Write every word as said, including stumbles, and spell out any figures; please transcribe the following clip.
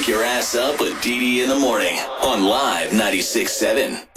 your ass up with Dee Dee in the morning on Live ninety-six point seven.